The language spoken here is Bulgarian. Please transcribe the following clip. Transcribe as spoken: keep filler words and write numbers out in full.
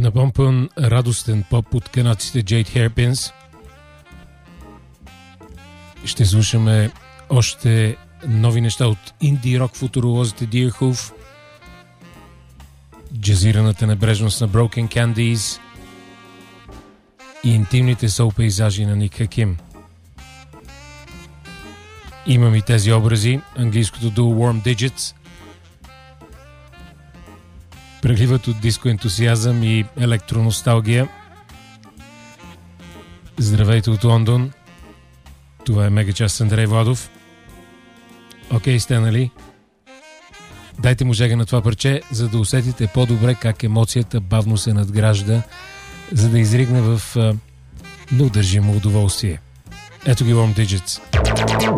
Напомпан радостен поп от канадците Jade Hairpins. Ще слушаме още нови неща от инди-рок футуролозите Deerhoof, джазираната небрежност на Broken Candies и интимните сол пейзажи на Ник Хаким. Имам и тези образи, английското дуо Warm Digits, преливат от диско-ентусиазъм и електроносталгия. Здравейте от Лондон. Това е Мегачас с Андрей Владов. Окей сте, нали? Дайте му жега на това парче, за да усетите по-добре как емоцията бавно се надгражда, за да изригне в неудържимо удоволствие. Ето ги Warm Digits.